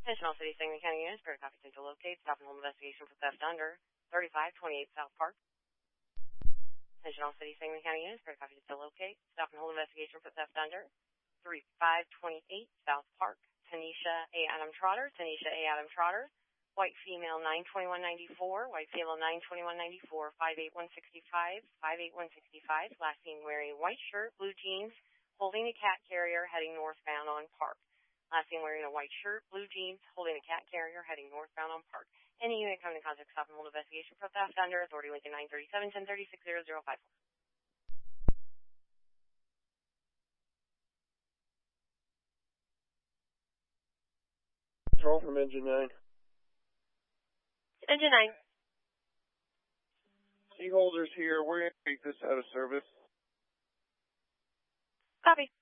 Attention all City Sangamon County units, Prairie Copy to locate, stop and hold investigation for theft under 3528 South Park. Attention all City Sangamon County units, Prairie Copy to locate, stop and hold investigation for theft under 3528 South Park. Tanisha A. Adam Trotter, white female 92194, white female 92194, 58165, 58165, last seen wearing white shirt, blue jeans, holding a cat carrier, heading northbound on Park. Last seen wearing a white shirt, blue jeans, holding a cat carrier, heading northbound on Park. Any unit coming in contact, stop and hold investigation for theft under Authority Lincoln 937 1036 0054. Control from Engine 9. Engine 9. Seaholders here. We're going to take this out of service. Copy.